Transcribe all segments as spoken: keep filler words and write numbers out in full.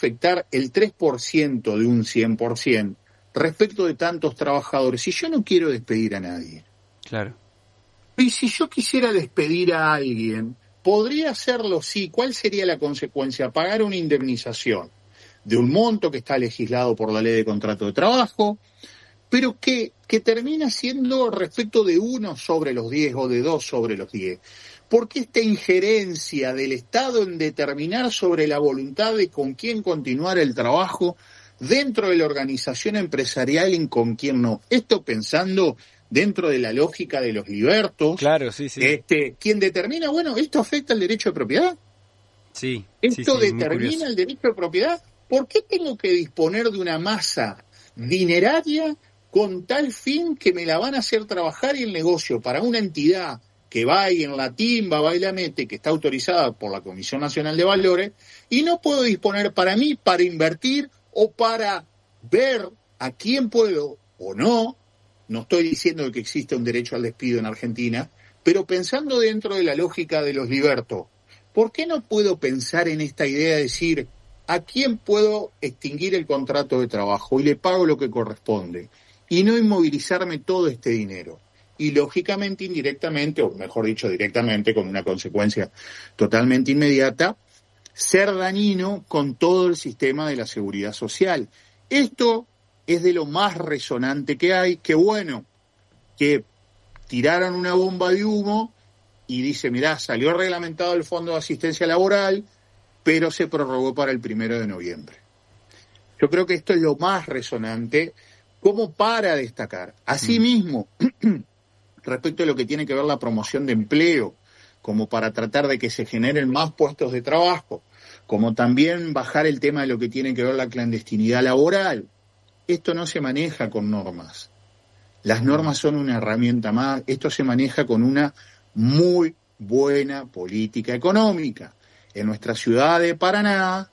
afectar el tres por ciento de un cien por ciento respecto de tantos trabajadores? Y yo no quiero despedir a nadie. Claro. Y si yo quisiera despedir a alguien, ¿podría hacerlo? Sí. ¿Cuál sería la consecuencia? Pagar una indemnización de un monto que está legislado por la ley de contrato de trabajo, pero que, que termina siendo respecto de uno sobre los diez o de dos sobre los diez. Porque esta injerencia del Estado en determinar sobre la voluntad de con quién continuar el trabajo dentro de la organización empresarial y con quién no. Esto pensando dentro de la lógica de los libertos. Claro, sí, sí. Este, quien determina, bueno, ¿esto afecta al derecho de propiedad? Sí. ¿Esto sí, sí, determina el derecho de propiedad? ¿Por qué tengo que disponer de una masa dineraria con tal fin que me la van a hacer trabajar y el negocio para una entidad que va y en la timba, va y la mete, que está autorizada por la Comisión Nacional de Valores, y no puedo disponer para mí, para invertir o para ver a quién puedo o no? No estoy diciendo que existe un derecho al despido en Argentina, pero pensando dentro de la lógica de los libertos, ¿por qué no puedo pensar en esta idea de decir a quién puedo extinguir el contrato de trabajo y le pago lo que corresponde y no inmovilizarme todo este dinero? Y lógicamente, indirectamente, o mejor dicho, directamente, con una consecuencia totalmente inmediata, ser dañino con todo el sistema de la seguridad social. Esto es de lo más resonante que hay. Qué bueno que tiraron una bomba de humo y dice, mirá, salió reglamentado el Fondo de Asistencia Laboral, pero se prorrogó para el primero de noviembre. Yo creo que esto es lo más resonante, como para destacar. Asimismo, mm. respecto a lo que tiene que ver la promoción de empleo, como para tratar de que se generen más puestos de trabajo, como también bajar el tema de lo que tiene que ver la clandestinidad laboral. Esto no se maneja con normas. Las normas son una herramienta más. Esto se maneja con una muy buena política económica. En nuestra ciudad de Paraná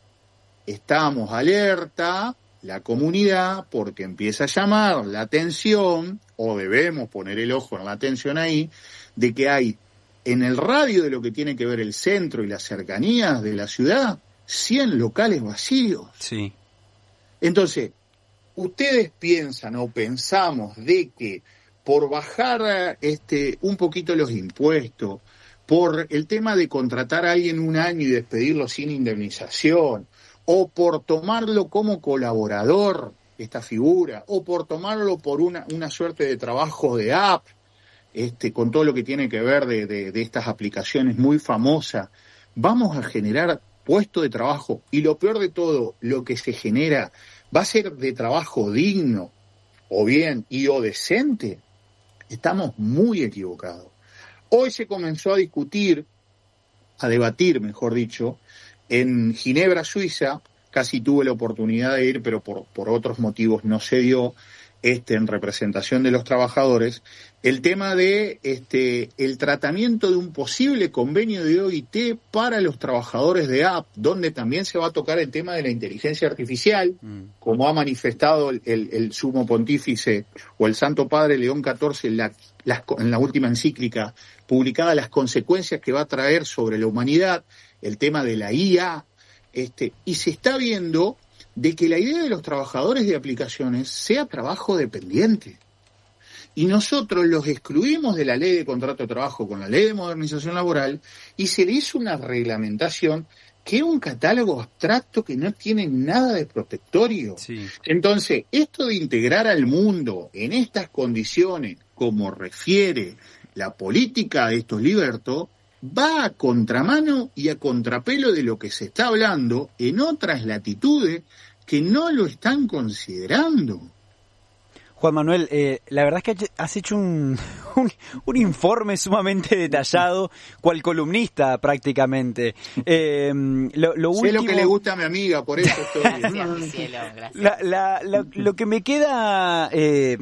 estamos alerta, la comunidad, porque empieza a llamar la atención, o debemos poner el ojo en la atención ahí, de que hay en el radio de lo que tiene que ver el centro y las cercanías de la ciudad, cien locales vacíos. Sí. Entonces, ustedes piensan o pensamos de que por bajar este un poquito los impuestos, por el tema de contratar a alguien un año y despedirlo sin indemnización, o por tomarlo como colaborador, esta figura, o por tomarlo por una, una suerte de trabajo de app, este, con todo lo que tiene que ver de, de, de estas aplicaciones muy famosas, vamos a generar puestos de trabajo, y lo peor de todo, lo que se genera va a ser de trabajo digno, o bien, y o decente. Estamos muy equivocados. Hoy se comenzó a discutir, a debatir, mejor dicho, en Ginebra, Suiza. Casi tuve la oportunidad de ir, pero por, por otros motivos no se dio, este, en representación de los trabajadores, el tema de este, el tratamiento de un posible convenio de O I T para los trabajadores de app, donde también se va a tocar el tema de la inteligencia artificial, mm. como ha manifestado el, el, el sumo pontífice o el Santo Padre León catorce en la, las, en la última encíclica publicada, las consecuencias que va a traer sobre la humanidad, el tema de la I A, este, y se está viendo de que la idea de los trabajadores de aplicaciones sea trabajo dependiente. Y nosotros los excluimos de la ley de contrato de trabajo con la ley de modernización laboral y se le hizo una reglamentación que es un catálogo abstracto que no tiene nada de protectorio. Sí. Entonces, esto de integrar al mundo en estas condiciones, como refiere la política de estos libertos, va a contramano y a contrapelo de lo que se está hablando en otras latitudes que no lo están considerando. Juan Manuel, eh, la verdad es que has hecho un, un, un informe sumamente detallado, cual columnista prácticamente. Eh, lo, lo sé último... lo que le gusta a mi amiga, por eso estoy... Gracias, cielo, gracias. La, la, la, lo que me queda... Eh,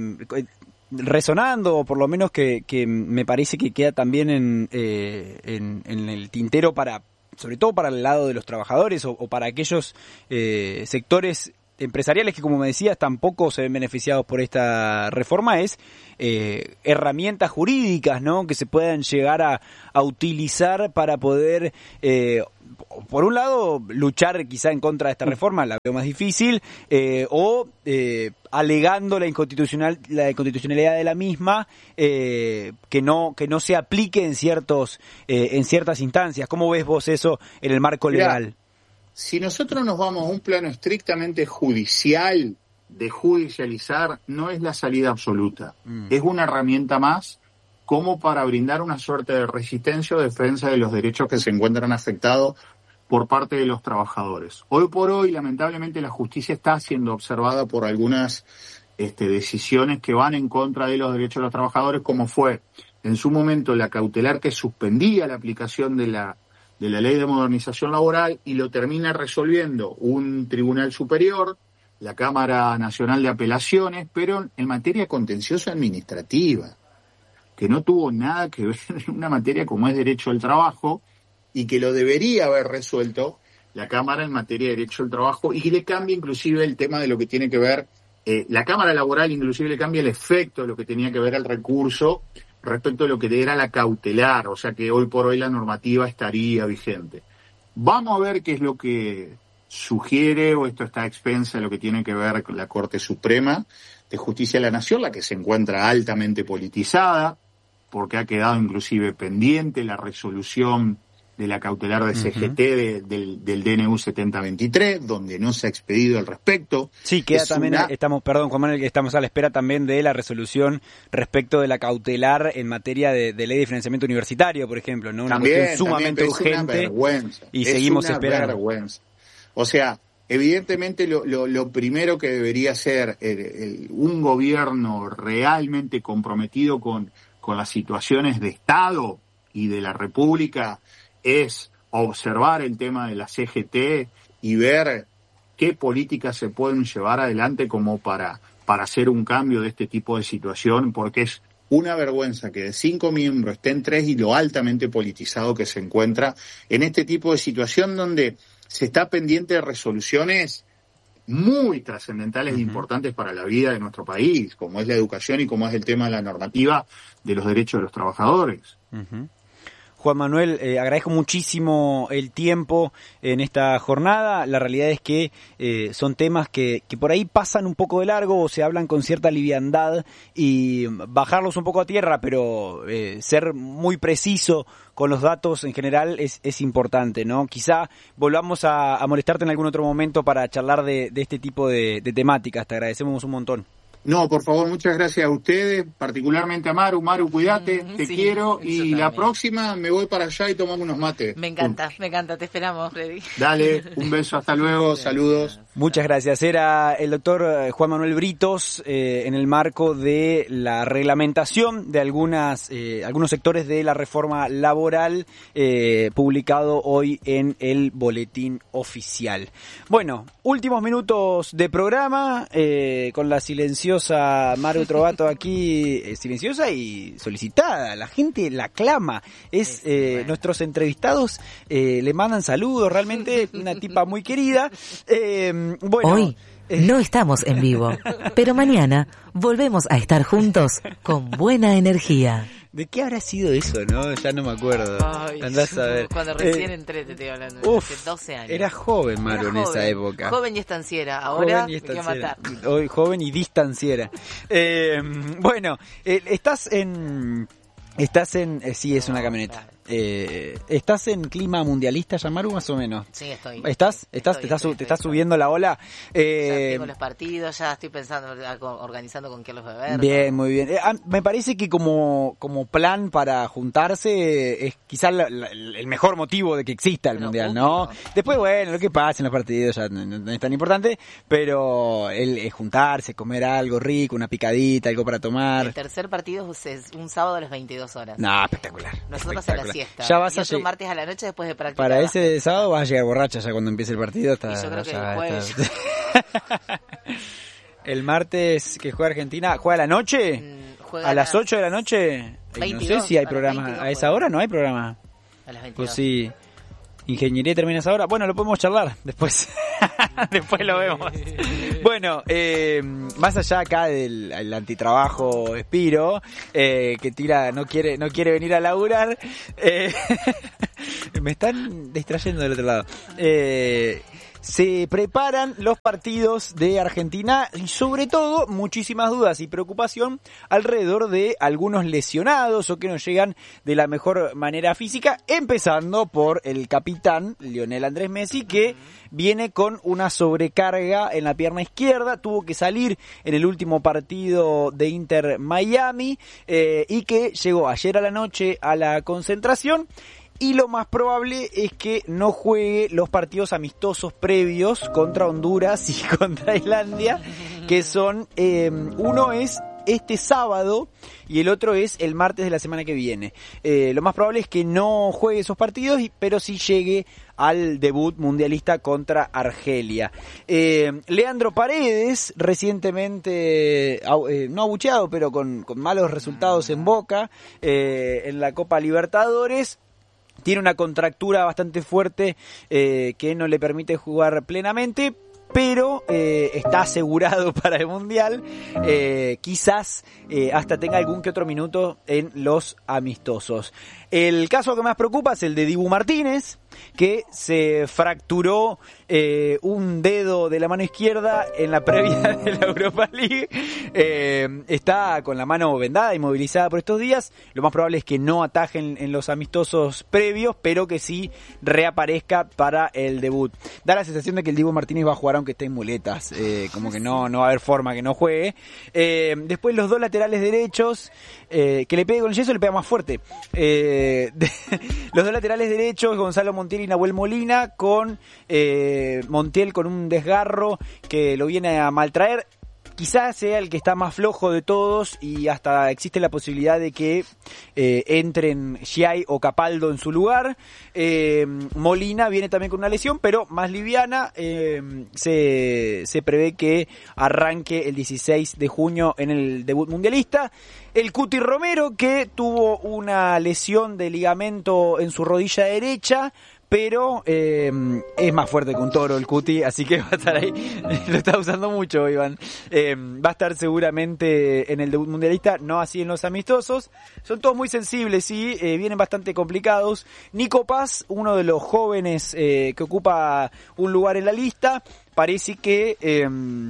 resonando, o por lo menos que, que me parece que queda también en, eh, en, en el tintero para, sobre todo para el lado de los trabajadores o, o para aquellos eh, sectores empresariales que, como me decías, tampoco se ven beneficiados por esta reforma, es eh, herramientas jurídicas, ¿no?, que se puedan llegar a, a utilizar para poder eh, por un lado, luchar quizá en contra de esta reforma, la veo más difícil, eh, o eh, alegando la inconstitucional, la inconstitucionalidad de la misma, eh, que no que no se aplique en ciertos eh, en ciertas instancias. ¿Cómo ves vos eso en el marco legal? Mirá, si nosotros nos vamos a un plano estrictamente judicial, de judicializar, no es la salida absoluta. Mm. Es una herramienta más como para brindar una suerte de resistencia o defensa de los derechos que se encuentran afectados por parte de los trabajadores. Hoy por hoy, lamentablemente, la justicia está siendo observada por algunas este, decisiones que van en contra de los derechos de los trabajadores, como fue en su momento la cautelar que suspendía la aplicación de la de la Ley de Modernización Laboral y lo termina resolviendo un tribunal superior, la Cámara Nacional de Apelaciones, pero en materia contenciosa administrativa, que no tuvo nada que ver en una materia como es derecho al trabajo y que lo debería haber resuelto la Cámara en materia de derecho al trabajo y que le cambia inclusive el tema de lo que tiene que ver, eh, la Cámara Laboral inclusive le cambia el efecto de lo que tenía que ver el recurso respecto a lo que era la cautelar, o sea que hoy por hoy la normativa estaría vigente. Vamos a ver qué es lo que sugiere, o esto está a expensa de lo que tiene que ver con la Corte Suprema de Justicia de la Nación, la que se encuentra altamente politizada, porque ha quedado inclusive pendiente la resolución de la cautelar de C G T uh-huh. de, del, del D N U setenta veintitrés, donde no se ha expedido al respecto. Sí, queda es también, una... estamos, perdón Juan Manuel, estamos a la espera también de la resolución respecto de la cautelar en materia de, de ley de financiamiento universitario, por ejemplo, ¿no? Una también, cuestión sumamente también, urgente. Es una vergüenza. Y es seguimos una esperando. Vergüenza. O sea, evidentemente lo, lo, lo primero que debería ser el, el, un gobierno realmente comprometido con, con las situaciones de Estado y de la República es observar el tema de la C G T y ver qué políticas se pueden llevar adelante como para, para hacer un cambio de este tipo de situación, porque es una vergüenza que de cinco miembros estén tres y lo altamente politizado que se encuentra en este tipo de situación donde se está pendiente de resoluciones muy trascendentales uh-huh. e importantes para la vida de nuestro país, como es la educación y como es el tema de la normativa de los derechos de los trabajadores. Uh-huh. Juan Manuel, eh, agradezco muchísimo el tiempo en esta jornada. La realidad es que eh, son temas que, que por ahí pasan un poco de largo o se hablan con cierta liviandad, y bajarlos un poco a tierra, pero eh, ser muy preciso con los datos en general es, es importante, ¿no? Quizá volvamos a, a molestarte en algún otro momento para charlar de, de este tipo de, de temáticas. Te agradecemos un montón. No, por favor, muchas gracias a ustedes, particularmente a Maru. Maru, cuídate, mm, te sí, quiero, y también. La próxima me voy para allá y tomamos unos mates. Me encanta, uh. me encanta, te esperamos, Freddy. Dale, un beso, hasta luego, saludos. Muchas gracias. Era el doctor Juan Manuel Britos eh, en el marco de la reglamentación de algunas eh, algunos sectores de la reforma laboral, eh, publicado hoy en el Boletín Oficial. Bueno, últimos minutos de programa eh, con la silenciosa Maru Trovato aquí, eh, silenciosa y solicitada. La gente la clama. Es eh, bueno. Nuestros entrevistados eh, le mandan saludos. Realmente una tipa muy querida. Eh, bueno, hoy eh, no estamos en vivo, pero mañana volvemos a estar juntos con buena energía. ¿De qué habrá sido eso, no? Ya no me acuerdo. Ay, andás a ver. Cuando recién eh, entré te estoy hablando. Uf, hace doce años. Era joven, Maru, en esa época. Joven y estanciera. Ahora joven y estanciera. Me quiero matar. Hoy joven y distanciera. eh, bueno, eh, estás en... Estás en... Eh, sí, es una camioneta. Claro. Eh, ¿Estás en clima mundialista, Yamaru, más o menos? Sí, estoy. ¿Estás? Estoy, ¿Estás? ¿Te estás, estoy, te estás estoy, subiendo la ola? Eh, ya tengo los partidos, ya estoy pensando, organizando con qué los beber. Bien, ¿no? muy bien. Eh, me parece que como, como plan para juntarse es quizás la, la, el mejor motivo de que exista el pero mundial, ¿no? Único. Después, bueno, lo que pasa en los partidos ya no, no es tan importante, pero el, el juntarse, comer algo rico, una picadita, algo para tomar. El tercer partido es un sábado a las veintidós horas. No, espectacular. Nosotros espectacular. a la siesta. Ya vas y a otro lleg- martes a la noche después de practicar. Para ese de sábado vas a llegar borracha ya cuando empiece el partido. Está, y yo creo que ya, el jueves. Está... el martes que juega Argentina, ¿juega a la noche? Mm, juega ¿A las ocho de la noche? veintidós, no sé si hay programa. ¿A esa hora no hay programa? A las veintidós. Pues sí. ¿Ingeniería termina esa hora? Bueno, lo podemos charlar después. Después lo vemos. Bueno, eh, más allá acá del el antitrabajo Espiro, eh, que tira, no quiere, no quiere venir a laburar. Eh, Me están distrayendo del otro lado. Eh... Se preparan los partidos de Argentina y sobre todo muchísimas dudas y preocupación alrededor de algunos lesionados o que no llegan de la mejor manera física, empezando por el capitán Lionel Andrés Messi, que viene con una sobrecarga en la pierna izquierda, tuvo que salir en el último partido de Inter Miami eh, y que llegó ayer a la noche a la concentración. Y lo más probable es que no juegue los partidos amistosos previos contra Honduras y contra Islandia, que son, eh, uno es este sábado y el otro es el martes de la semana que viene. Eh, lo más probable es que no juegue esos partidos, pero sí llegue al debut mundialista contra Argelia. Eh, Leandro Paredes, recientemente, eh, no abucheado, pero con, con malos resultados en Boca, eh, en la Copa Libertadores, tiene una contractura bastante fuerte eh, que no le permite jugar plenamente, pero eh, está asegurado para el Mundial. Eh, quizás eh, hasta tenga algún que otro minuto en los amistosos. El caso que más preocupa es el de Dibu Martínez, que se fracturó eh, un dedo de la mano izquierda en la previa de la Europa League. Eh, está con la mano vendada, inmovilizada por estos días. Lo más probable es que no ataje en, en los amistosos previos, pero que sí reaparezca para el debut. Da la sensación de que el Dibu Martínez va a jugar aunque esté en muletas, eh, como que no, no va a haber forma que no juegue. Eh, después los dos laterales derechos, eh, que le pegue con el yeso, le pega más fuerte. Eh, de, los dos laterales derechos, Gonzalo Montiel y Nahuel Molina, con eh, Montiel con un desgarro que lo viene a maltraer. Quizás sea el que está más flojo de todos y hasta existe la posibilidad de que eh, entren Giai o Capaldo en su lugar. Eh, Molina viene también con una lesión, pero más liviana. Eh, se, se prevé que arranque el dieciséis de junio en el debut mundialista. El Cuti Romero, que tuvo una lesión de ligamento en su rodilla derecha, pero eh, es más fuerte que un toro el Cuti, así que va a estar ahí. Lo está usando mucho, Iván. Eh, va a estar seguramente en el debut mundialista, no así en los amistosos. Son todos muy sensibles, sí, eh, vienen bastante complicados. Nico Paz, uno de los jóvenes eh, que ocupa un lugar en la lista, parece que Eh,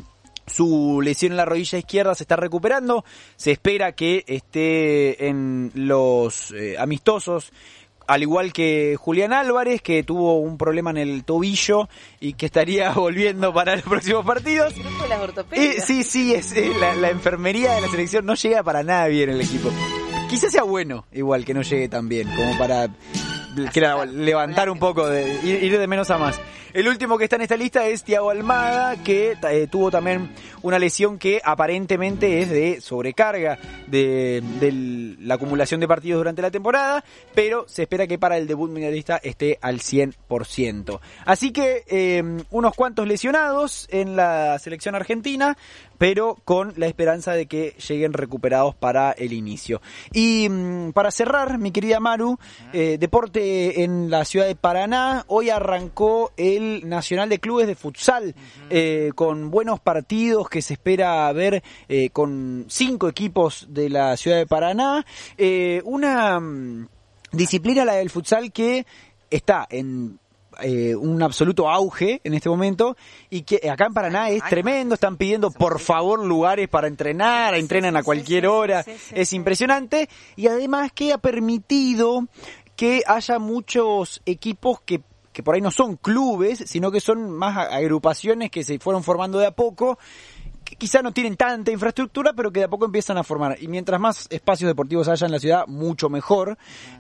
su lesión en la rodilla izquierda se está recuperando. Se espera que esté en los eh, amistosos, al igual que Julián Álvarez, que tuvo un problema en el tobillo y que estaría volviendo para los próximos partidos. ¿No fue la ortopedia? Eh, sí, sí, es eh, la, la enfermería de la selección no llega para nada bien el equipo. Quizás sea bueno, igual, que no llegue tan bien, como para que la, levantar un poco, de ir, ir de menos a más. El último que está en esta lista es Thiago Almada, que eh, tuvo también una lesión que aparentemente es de sobrecarga de, de la acumulación de partidos durante la temporada, pero se espera que para el debut mundialista esté al cien por ciento. Así que eh, unos cuantos lesionados en la selección argentina, pero con la esperanza de que lleguen recuperados para el inicio. Y mmm, para cerrar, mi querida Maru, eh, deporte en la ciudad de Paraná. Hoy arrancó el Nacional de Clubes de Futsal, uh-huh. eh, con buenos partidos que se espera ver eh, con cinco equipos de la ciudad de Paraná. Eh, una um, disciplina, la del futsal, que está en Eh, un absoluto auge en este momento y que acá en Paraná es tremendo. Están pidiendo por favor lugares para entrenar, entrenan a cualquier hora, es impresionante, y además que ha permitido que haya muchos equipos que que por ahí no son clubes, sino que son más agrupaciones que se fueron formando de a poco, que quizá no tienen tanta infraestructura, pero que de a poco empiezan a formar. Y mientras más espacios deportivos haya en la ciudad, mucho mejor.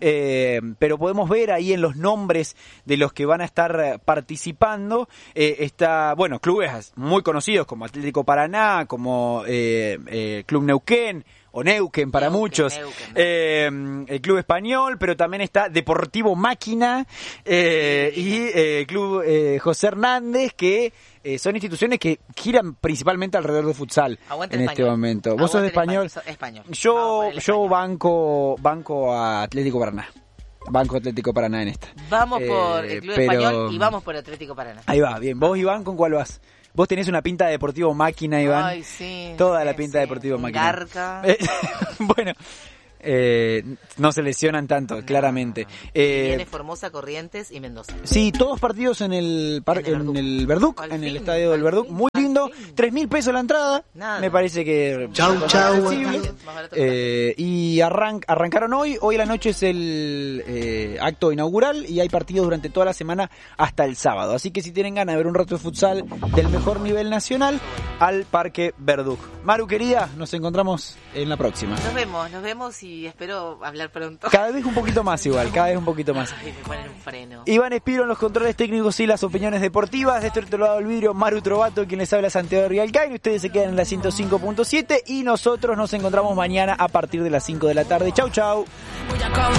Eh, pero podemos ver ahí en los nombres de los que van a estar participando, eh, está, bueno, clubes muy conocidos como Atlético Paraná, como eh, eh, Club Neuquén, o Neuquén para Neuquén, muchos, Neuquén, eh, el Club Español, pero también está Deportivo Máquina eh, y eh, Club eh, José Hernández, que eh, son instituciones que giran principalmente alrededor del futsal. Aguante en el este español. momento. Aguante ¿Vos sos de español? español? Yo, yo banco, banco a Atlético Paraná. Banco Atlético Paraná en esta. Vamos eh, por el Club pero... Español y vamos por Atlético Paraná. Ahí va, bien. ¿Vos, Iván, con cuál vas? Vos tenés una pinta de Deportivo Máquina, Iván. Ay, sí. Toda sí, la pinta sí. de Deportivo Un Máquina. Garca. Eh, bueno, Eh, no se lesionan tanto, no, claramente. No. Eh, Viene Formosa, Corrientes y Mendoza. Sí, todos partidos en el par, en el Verduc, en el estadio del Verduc, muy lindo. Tres mil pesos la entrada. Nada. Me parece que chau chau. Eh, y arran, arrancaron hoy. Hoy a la noche es el eh, acto inaugural y hay partidos durante toda la semana hasta el sábado. Así que si tienen ganas de ver un rato de futsal del mejor nivel nacional, al Parque Verduc. Maru querida, nos encontramos en la próxima. Nos vemos, nos vemos y espero hablar pronto. Cada vez un poquito más igual, cada vez un poquito más. Ay, me ponen un freno. Iván Espiro en los controles técnicos y las opiniones deportivas. De este otro lado del vidrio, Maru Trovato, quien les habla, Santiago Rialcain. Ustedes se quedan en la ciento cinco punto siete y nosotros nos encontramos mañana a partir de las cinco de la tarde. Chau, chau.